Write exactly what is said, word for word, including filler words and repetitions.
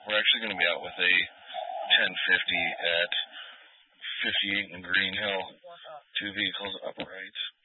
we're actually going to be out with a ten fifty at fifty-eight and Green Hill. Two vehicles upright.